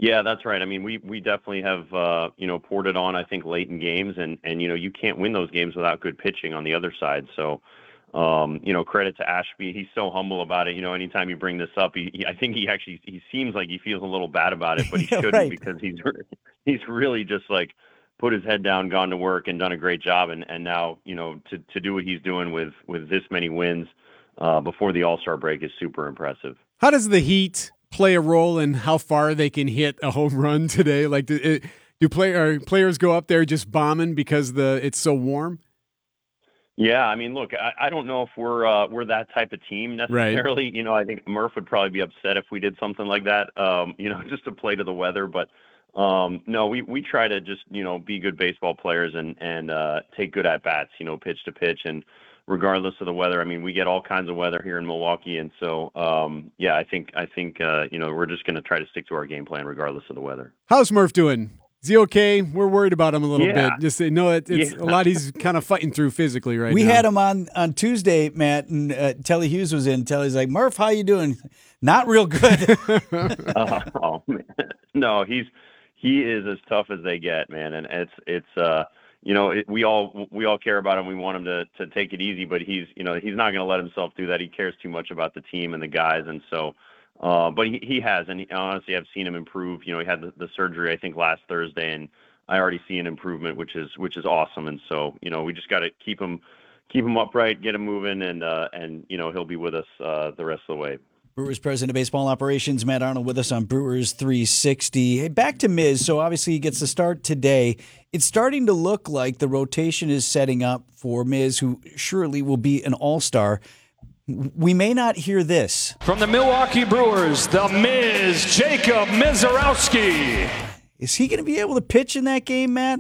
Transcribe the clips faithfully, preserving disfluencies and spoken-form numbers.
Yeah, that's right. I mean, we we definitely have uh, you know poured it on. I think late in games, and and you know you can't win those games without good pitching on the other side. So, um, you know, credit to Ashby. He's so humble about it. You know, anytime you bring this up, he, he I think he actually he seems like he feels a little bad about it, but he Yeah, shouldn't right. because he's he's really just like put his head down, gone to work, and done a great job. And and now you know to to do what he's doing with with this many wins uh, before the All Star break is super impressive. How does the heat play a role in how far they can hit a home run today? Like, do, it, do play, are players go up there just bombing because the it's so warm? Yeah, I mean, look, I, I don't know if we're uh, we're that type of team necessarily. Right. You know, I think Murph would probably be upset if we did something like that. Um, you know, just to play to the weather. But um, no, we we try to just you know be good baseball players and and uh, take good at bats. You know, pitch to pitch and. Regardless of the weather, I mean, we get all kinds of weather here in Milwaukee, and so um, yeah, I think I think uh, you know we're just going to try to stick to our game plan regardless of the weather. How's Murph doing? Is he okay? We're worried about him a little yeah. bit. Just know it, it's yeah. a lot he's kind of fighting through physically right we now. We had him on, on Tuesday, Matt, and uh, Telly Hughes was in. Telly's like, Murph, how you doing? Not real good. uh, oh man, no, he's he is as tough as they get, man, and it's it's. Uh, You know, it, we all we all care about him. We want him to to take it easy, but he's you know he's not going to let himself do that. He cares too much about the team and the guys, and so. Uh, but he, he has, and he, honestly, I've seen him improve. You know, he had the, the surgery I think last Thursday, and I already see an improvement, which is which is awesome. And so, you know, we just got to keep him keep him upright, get him moving, and uh, and you know he'll be with us uh, the rest of the way. Brewers President of Baseball Operations, Matt Arnold, with us on Brewers three sixty. Hey, back to Miz. So obviously he gets the start today. It's starting to look like the rotation is setting up for Miz, who surely will be an all-star. We may not hear this. From the Milwaukee Brewers, the Miz, Jacob Misiorowski. Is he going to be able to pitch in that game, Matt?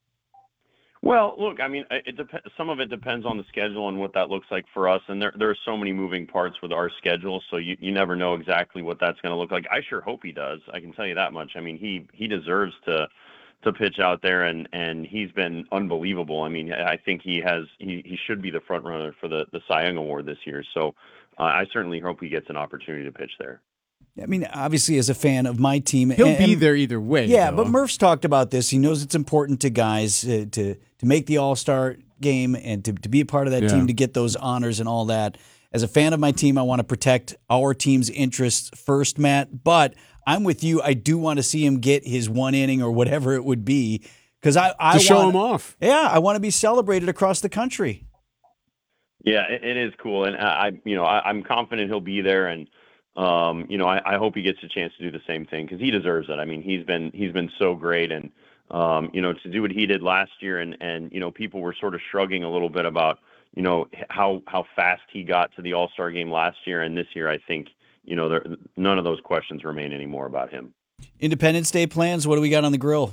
Well, look, I mean, it dep- some of it depends on the schedule and what that looks like for us. And there, there are so many moving parts with our schedule, so you, you never know exactly what that's going to look like. I sure hope he does. I can tell you that much. I mean, he he deserves to to pitch out there, and, and he's been unbelievable. I mean, I think he has he, he should be the front runner for the, the Cy Young Award this year. So uh, I certainly hope he gets an opportunity to pitch there. I mean, obviously, as a fan of my team, he'll and, be there either way. Yeah, though. But Murph's talked about this. He knows it's important to guys uh, to to make the All-Star game and to, to be a part of that yeah. team, to get those honors and all that. As a fan of my team, I want to protect our team's interests first, Matt. But I'm with you. I do want to see him get his one inning or whatever it would be, because I, I to want, show him off. Yeah, I want to be celebrated across the country. Yeah, it, it is cool, and I, you know, I, I'm confident he'll be there, and um, you know, I, I hope he gets a chance to do the same thing because he deserves it. I mean, he's been he's been so great, and um, you know, to do what he did last year, and and you know, people were sort of shrugging a little bit about you know how how fast he got to the All-Star game last year, and this year, I think you know, there, none of those questions remain anymore about him. Independence Day plans. What do we got on the grill?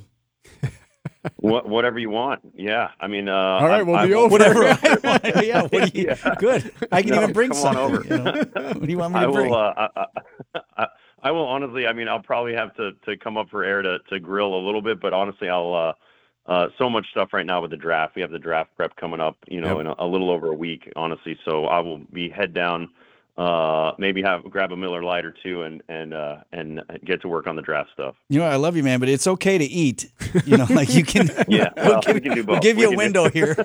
What, whatever you want. Yeah. I mean, uh, all right, we'll I, be I, over. Whatever I want. Yeah, what do you, yeah. Good. I can No, even bring come something. on over. You know? What do you want me to I bring? will, uh, I, I, I will honestly, I mean, I'll probably have to, to come up for air to, to grill a little bit, but honestly, I'll, uh, uh, so much stuff right now with the draft. We have the draft prep coming up, you know, yep. in a, a little over a week, honestly. So I will be head down, uh, maybe have grab a Miller Lite or two and, and, uh, and get to work on the draft stuff. You know, I love you, man, but it's okay to eat. You know, like you can, yeah, we'll, well, give, we can do both. We'll give you we a window do, here.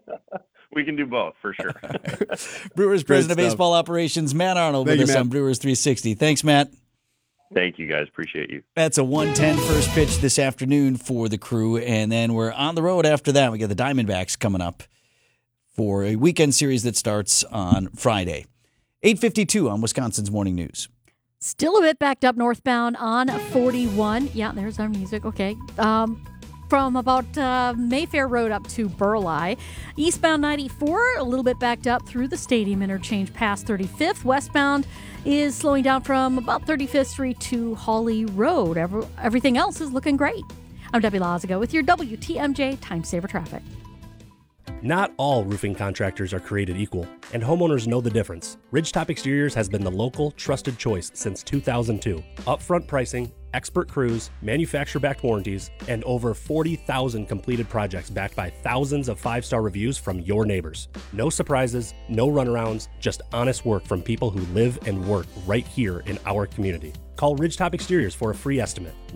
We can do both for sure. Brewers President of Baseball Operations, Matt Arnold, Thank with you, us Matt. on Brewers three sixty. Thanks, Matt. Thank you, guys. Appreciate you. That's a one ten first pitch this afternoon for the Crew, and then we're on the road after that. We got the Diamondbacks coming up for a weekend series that starts on Friday. eight fifty-two on Wisconsin's Morning News. Still a bit backed up northbound on forty-one. Yeah, there's our music. Okay. Um, from about uh, Mayfair Road up to Burleigh. Eastbound ninety-four, a little bit backed up through the Stadium interchange past thirty-fifth. Westbound is slowing down from about thirty-fifth Street to Hawley Road. Every, everything else is looking great. I'm Debbie Lazago with your W T M J Time Saver Traffic. Not all roofing contractors are created equal, and homeowners know the difference. Ridgetop Exteriors has been the local, trusted choice since two thousand two. Upfront pricing, expert crews, manufacturer-backed warranties, and over forty thousand completed projects backed by thousands of five-star reviews from your neighbors. No surprises, no runarounds, just honest work from people who live and work right here in our community. Call Ridgetop Exteriors for a free estimate.